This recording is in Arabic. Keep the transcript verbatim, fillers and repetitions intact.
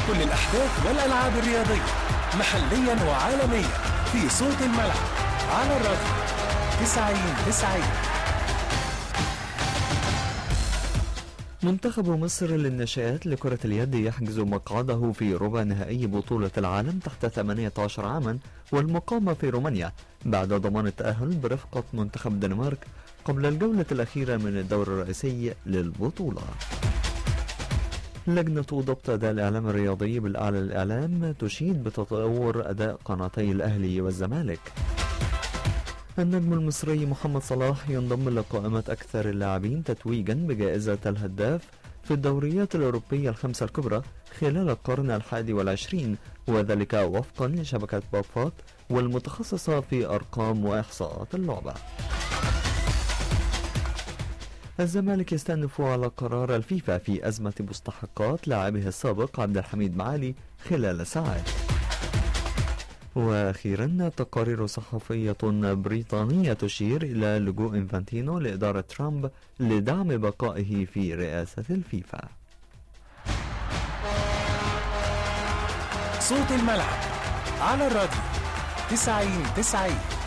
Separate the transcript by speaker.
Speaker 1: كل الأحداث والألعاب الرياضية محليا وعالميا في صوت الملعب على الراديو تسعين تسعين.
Speaker 2: منتخب مصر للناشئات لكرة اليد يحجز مقعده في ربع نهائي بطولة العالم تحت ثمانية عشر عاما والمقامة في رومانيا بعد ضمان التأهل برفقة منتخب الدنمارك قبل الجولة الأخيرة من الدور الرئيسي للبطولة. لجنة ضبط أداء الإعلام الرياضي بالأعلى للإعلام تشيد بتطور أداء قناتي الأهلي والزمالك. النجم المصري محمد صلاح ينضم لقائمة أكثر اللاعبين تتويجا بجائزة الهداف في الدوريات الأوروبية الخمسة الكبرى خلال القرن الحادي والعشرين، وذلك وفقا لشبكة بابات والمتخصصة في أرقام وإحصاءات اللعبة. الزمالك يستأنف على قرار الفيفا في أزمة مستحقات لاعبه السابق عبد الحميد معالي خلال ساعات. وأخيرا تقارير صحفية بريطانية تشير إلى لجوء إنفانتينو لإدارة ترامب لدعم بقائه في رئاسة الفيفا.
Speaker 1: صوت الملعب على الراديو تسعين تسعين.